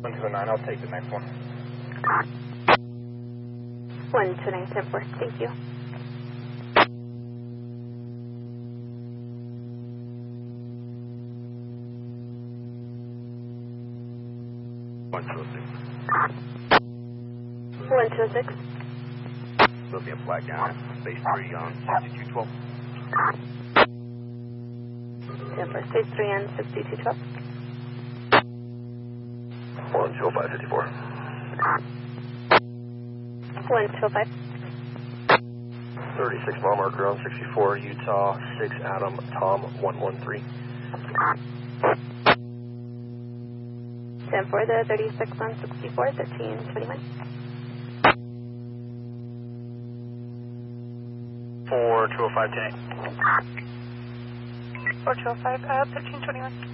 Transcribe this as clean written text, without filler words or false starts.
129, I'll take the next one. 12974, thank you. One two six. 126. There'll be a flag down at base 3 on 6212. Denver, stage 3 on 6212. 12554. 125. 36 mile marker on 64, Utah, 6 Adam, Tom, 113. 10 for the 36 on 64, 1321. 4205 tank. 4205, 1321.